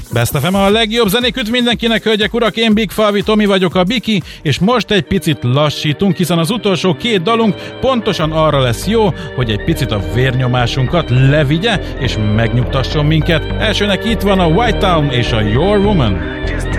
Best FM a legjobb zenék mindenkinek, hölgyek, urak, én Big Falvi Tomi vagyok, a Biki, és most egy picit lassítunk, hiszen az utolsó 2 dalunk pontosan arra lesz jó, hogy egy picit a vérnyomásunkat levigye, és megnyugtasson minket. Elsőnek itt van a White Town és a Your Woman.